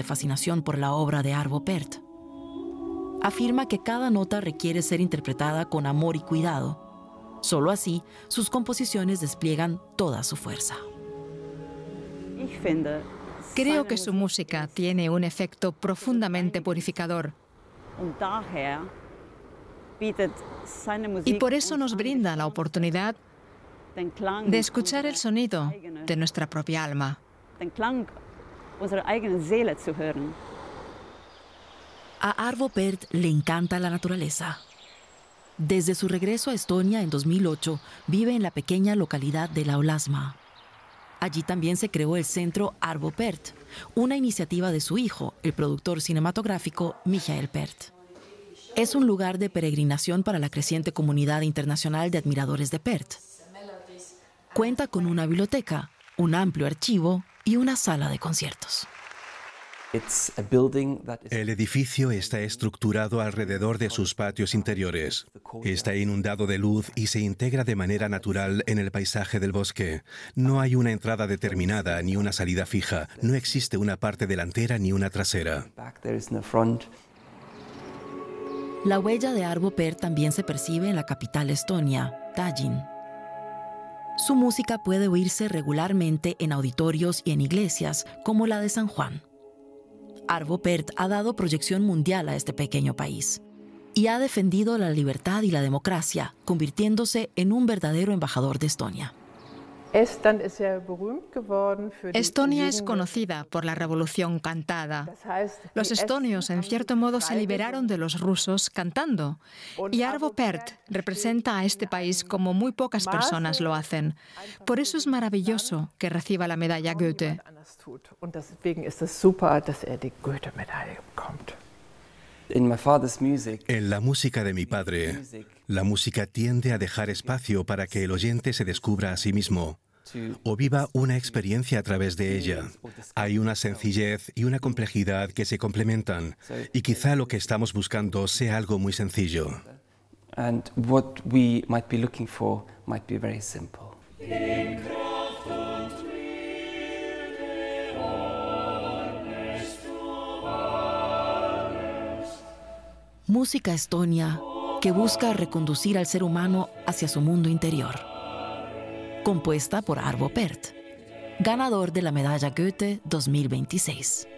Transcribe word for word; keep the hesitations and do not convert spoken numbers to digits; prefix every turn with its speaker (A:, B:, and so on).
A: fascinación por la obra de Arvo Pärt. Afirma que cada nota requiere ser interpretada con amor y cuidado. Solo así, sus composiciones despliegan toda su fuerza.
B: Creo que su música tiene un efecto profundamente purificador. Y por eso nos brinda la oportunidad de escuchar el sonido de nuestra propia alma.
A: A Arvo Pärt le encanta la naturaleza. Desde su regreso a Estonia en dos mil ocho, vive en la pequeña localidad de Laulasmaa. Allí también se creó el Centro Arvo Pärt, una iniciativa de su hijo, el productor cinematográfico Michael Pärt. Es un lugar de peregrinación para la creciente comunidad internacional de admiradores de Pärt. Cuenta con una biblioteca, un amplio archivo y una sala de conciertos.
C: El edificio está estructurado alrededor de sus patios interiores. Está inundado de luz y se integra de manera natural en el paisaje del bosque. No hay una entrada determinada ni una salida fija. No existe una parte delantera ni una trasera.
A: La huella de Arvo Pärt también se percibe en la capital estonia, Tallinn. Su música puede oírse regularmente en auditorios y en iglesias, como la de San Juan. Arvo Pärt ha dado proyección mundial a este pequeño país y ha defendido la libertad y la democracia, convirtiéndose en un verdadero embajador de Estonia.
B: Estonia es conocida por la revolución cantada. Los estonios, en cierto modo, se liberaron de los rusos cantando. Y Arvo Pärt representa a este país como muy pocas personas lo hacen. Por eso es maravilloso que reciba la medalla Goethe.
C: En la música de mi padre, la música tiende a dejar espacio para que el oyente se descubra a sí mismo o viva una experiencia a través de ella. Hay una sencillez y una complejidad que se complementan, y quizá lo que estamos buscando sea algo muy sencillo.
A: Música estonia que busca reconducir al ser humano hacia su mundo interior. Compuesta por Arvo Pärt, ganador de la medalla Goethe dos mil veintiséis.